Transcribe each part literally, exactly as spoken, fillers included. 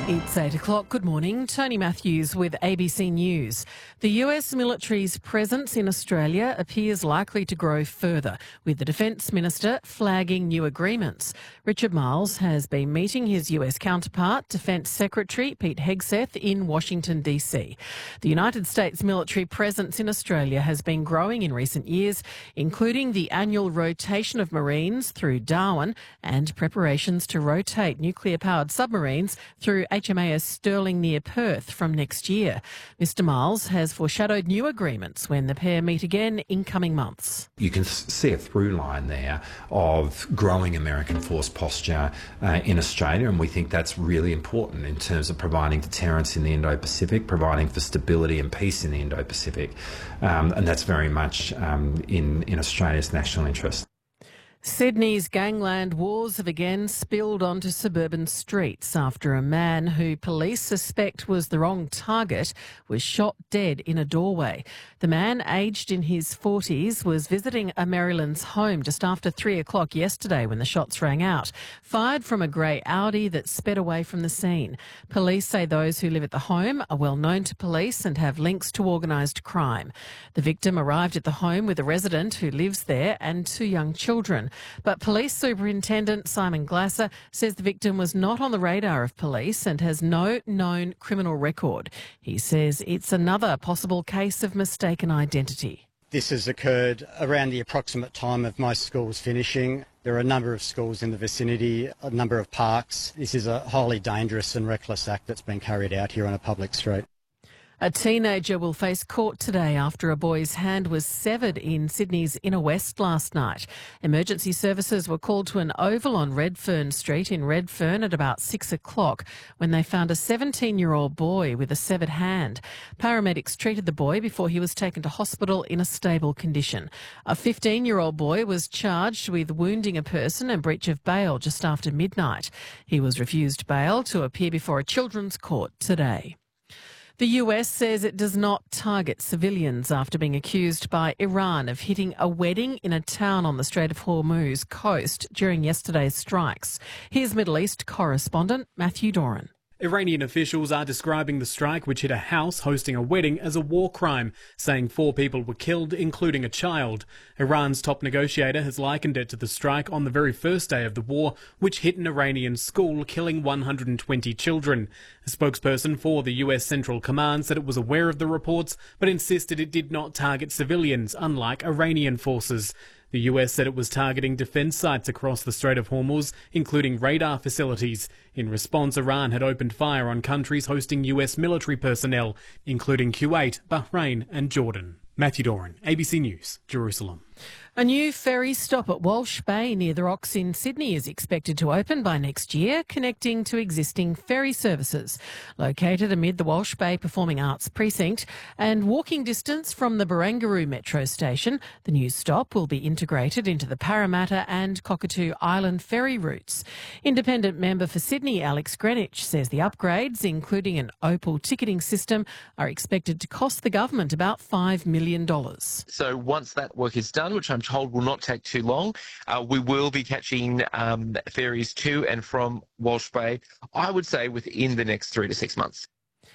It's eight o'clock. Good morning. Tony Matthews with A B C News. The U S military's presence in Australia appears likely to grow further, with the Defence Minister flagging new agreements. Richard Marles has been meeting his U S counterpart, Defence Secretary Pete Hegseth, in Washington, D C. The United States military presence in Australia has been growing in recent years, including the annual rotation of Marines through Darwin and preparations to rotate nuclear-powered submarines through H M A S Sterling near Perth from next year. Mister Marles has foreshadowed new agreements when the pair meet again in coming months. You can see a through line there of growing American force posture uh, in Australia, and we think that's really important in terms of providing deterrence in the Indo-Pacific, providing for stability and peace in the Indo-Pacific, um, and that's very much um, in, in Australia's national interest. Sydney's gangland wars have again spilled onto suburban streets after a man who police suspect was the wrong target was shot dead in a doorway. The man, aged in his forties, was visiting a Maryland's home just after three o'clock yesterday when the shots rang out, fired from a grey Audi that sped away from the scene. Police say those who live at the home are well known to police and have links to organised crime. The victim arrived at the home with a resident who lives there and two young children. But Police Superintendent Simon Glasser says the victim was not on the radar of police and has no known criminal record. He says it's another possible case of mistaken identity. This has occurred around the approximate time of most schools finishing. There are a number of schools in the vicinity, a number of parks. This is a highly dangerous and reckless act that's been carried out here on a public street. A teenager will face court today after a boy's hand was severed in Sydney's Inner West last night. Emergency services were called to an oval on Redfern Street in Redfern at about six o'clock when they found a seventeen-year-old boy with a severed hand. Paramedics treated the boy before he was taken to hospital in a stable condition. A fifteen-year-old boy was charged with wounding a person and breach of bail just after midnight. He was refused bail to appear before a children's court today. The U S says it does not target civilians after being accused by Iran of hitting a wedding in a town on the Strait of Hormuz coast during yesterday's strikes. Here's Middle East correspondent Matthew Doran. Iranian officials are describing the strike, which hit a house hosting a wedding, as a war crime, saying four people were killed, including a child. Iran's top negotiator has likened it to the strike on the very first day of the war, which hit an Iranian school, killing one hundred twenty children. A spokesperson for the U S Central Command said it was aware of the reports, but insisted it did not target civilians, unlike Iranian forces. The U S said it was targeting defence sites across the Strait of Hormuz, including radar facilities. In response, Iran had opened fire on countries hosting U S military personnel, including Kuwait, Bahrain and Jordan. Matthew Doran, A B C News, Jerusalem. A new ferry stop at Walsh Bay near the Rocks in Sydney is expected to open by next year, connecting to existing ferry services. Located amid the Walsh Bay Performing Arts Precinct and walking distance from the Barangaroo Metro Station, the new stop will be integrated into the Parramatta and Cockatoo Island ferry routes. Independent member for Sydney, Alex Greenwich, says the upgrades, including an Opal ticketing system, are expected to cost the government about five million dollars. So once that work is done, which I'm told will not take too long, uh, we will be catching um, ferries to and from Walsh Bay, I would say within the next three to six months.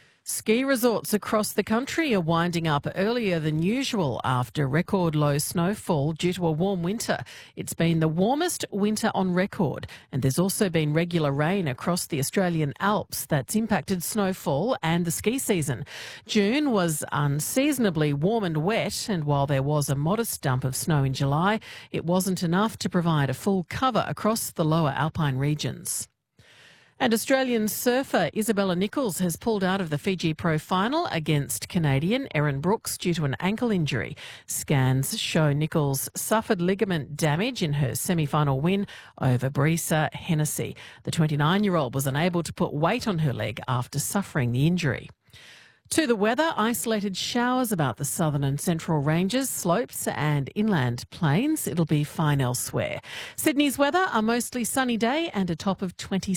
Ski resorts across the country are winding up earlier than usual after record low snowfall due to a warm winter. It's been the warmest winter on record, and there's also been regular rain across the Australian Alps that's impacted snowfall and the ski season. June was unseasonably warm and wet, and while there was a modest dump of snow in July, it wasn't enough to provide a full cover across the lower alpine regions. And Australian surfer Isabella Nichols has pulled out of the Fiji Pro final against Canadian Erin Brooks due to an ankle injury. Scans show Nichols suffered ligament damage in her semi-final win over Brisa Hennessy. The twenty-nine-year-old was unable to put weight on her leg after suffering the injury. To the weather, isolated showers about the southern and central ranges, slopes and inland plains. It'll be fine elsewhere. Sydney's weather, a mostly sunny day and a top of twenty.